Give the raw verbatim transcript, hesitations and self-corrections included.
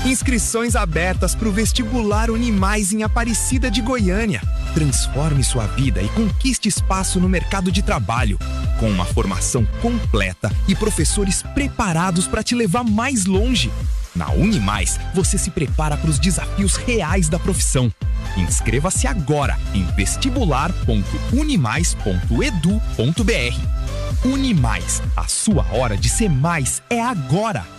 Inscrições abertas para o vestibular Unimais em Aparecida de Goiânia. Transforme sua vida e conquiste espaço no mercado de trabalho, com uma formação completa e professores preparados para te levar mais longe. Na Unimais, você se prepara para os desafios reais da profissão. Inscreva-se agora em vestibular ponto unimais ponto edu ponto br. Unimais, a sua hora de ser mais é agora!